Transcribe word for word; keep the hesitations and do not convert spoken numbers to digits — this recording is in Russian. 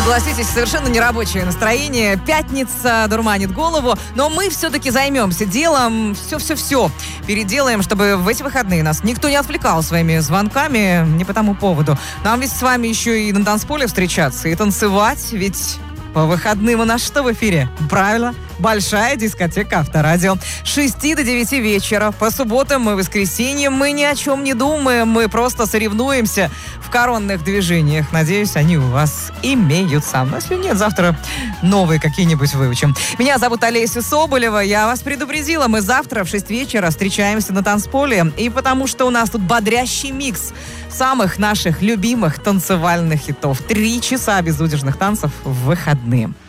Согласитесь, совершенно нерабочее настроение. Пятница дурманит голову, но мы все-таки займемся делом. Все-все-все переделаем, чтобы в эти выходные нас никто не отвлекал своими звонками не по тому поводу. Нам ведь с вами еще и на танцполе встречаться и танцевать, ведь по выходным у нас что в эфире? Правильно, большая дискотека Авторадио. С шести до девяти вечера. По субботам и воскресеньям мы ни о чем не думаем. Мы просто соревнуемся в коронных движениях. Надеюсь, они у вас имеются. Но если нет, завтра новые какие-нибудь выучим. Меня зовут Олеся Соболева. Я вас предупредила. Мы завтра в шесть вечера встречаемся на танцполе. И потому что у нас тут бодрящий микс самых наших любимых танцевальных хитов. Три часа безудержных танцев в выходные.